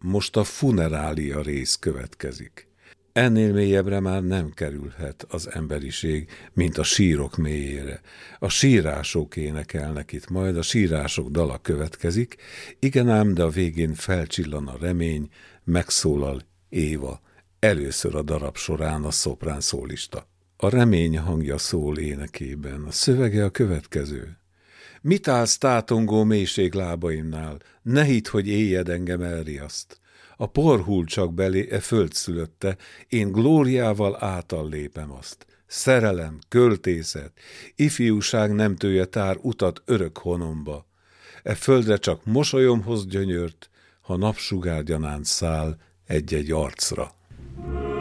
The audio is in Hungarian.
most a funerália rész következik. Ennél mélyebbre már nem kerülhet az emberiség, mint a sírok mélyére. A sírások énekelnek itt majd, a sírások dala következik, igen ám, de a végén felcsillan a remény, megszólal Éva, először a darab során a szoprán szólista. A remény hangja szól énekében, a szövege a következő. Mit állsz tátongó mélység lábaimnál, ne hidd, hogy éjjed engem elriaszt. A por hull csak belé e föld szülötte, én glóriával átal lépem azt. Szerelem, költészet, ifjúság nemtője tár utat örök honomba. E földre csak mosolyomhoz gyönyört, ha napsugár gyanánt száll egy-egy arcra.